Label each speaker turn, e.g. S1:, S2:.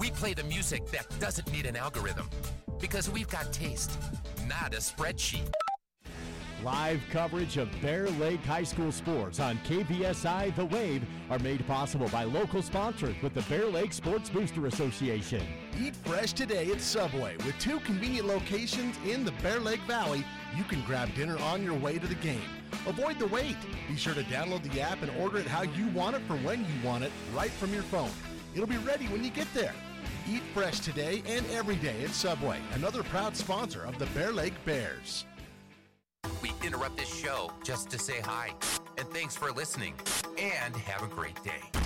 S1: We play the music that doesn't need an algorithm because we've got taste, not a spreadsheet.
S2: Live coverage of Bear Lake High School sports on KBSI The Wave are made possible by local sponsors with the Bear Lake Sports Booster Association.
S3: Eat fresh today at Subway. With 2 convenient locations in the Bear Lake Valley, you can grab dinner on your way to the game. Avoid the wait. Be sure to download the app and order it how you want it for when you want it, right from your phone. It'll be ready when you get there. Eat fresh today and every day at Subway, another proud sponsor of the Bear Lake Bears.
S1: We interrupt this show just to say hi. And thanks for listening. And have a great day.